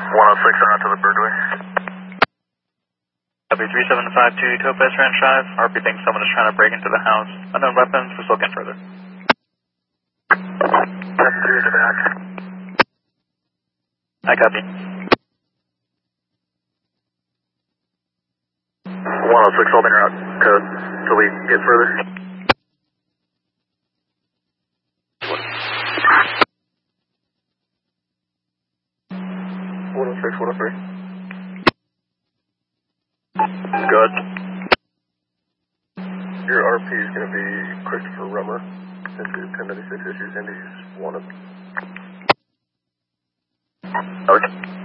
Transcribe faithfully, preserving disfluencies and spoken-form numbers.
one oh six on out to the Birdway. W three seven five two Topaz Ranch Drive. R P thinks someone is trying to break into the house. Unknown weapons, we're still looking further. seven three in the back. I copy. one oh six holding route code till we get further. one oh six, one oh three. Good. Your R P is going to be Christopher Rummer. Into ten ninety-six issues, Indy's wanted. Okay.